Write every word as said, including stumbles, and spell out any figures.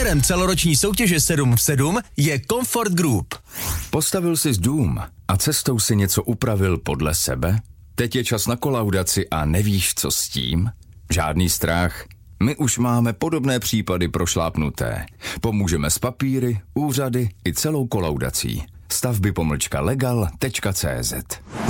Partnerem celoroční soutěže sedm v sedm je Comfort Group. Postavil jsi dům a cestou si něco upravil podle sebe? Teď je čas na kolaudaci a nevíš, co s tím? Žádný strach. My už máme podobné případy prošlápnuté. Pomůžeme s papíry, úřady i celou kolaudací. stavby pomlčka legal tečka cé zet